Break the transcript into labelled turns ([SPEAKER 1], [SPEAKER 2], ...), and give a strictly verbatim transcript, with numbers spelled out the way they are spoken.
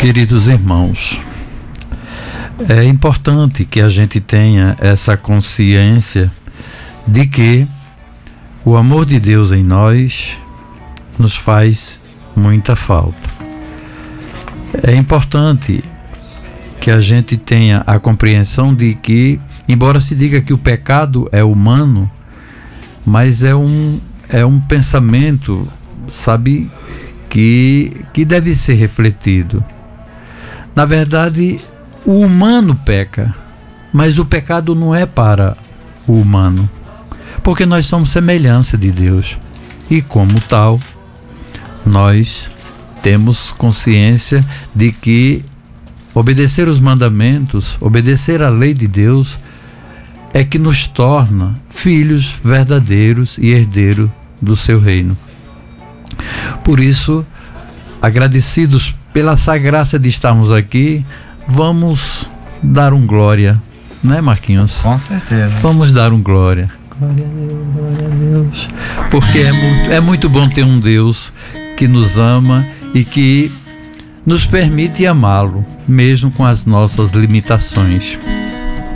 [SPEAKER 1] Queridos irmãos, é importante que a gente tenha essa consciência de que o amor de Deus em nós nos faz muita falta. É importante que a gente tenha a compreensão de que, embora se diga que o pecado é humano, mas é um, é um pensamento, sabe, que, que deve ser refletido. Na verdade, o humano peca, mas o pecado não é para o humano, porque nós somos semelhança de Deus e, como tal, nós temos consciência de que obedecer os mandamentos, obedecer à lei de Deus é que nos torna filhos verdadeiros e herdeiros do seu reino. Por isso, agradecidos pela essa graça de estarmos aqui, vamos dar um glória, né, Marquinhos?
[SPEAKER 2] Com certeza.
[SPEAKER 1] Vamos dar um glória. Glória a Deus, glória a Deus. Porque é muito, é muito bom ter um Deus que nos ama e que nos permite amá-lo, mesmo com as nossas limitações.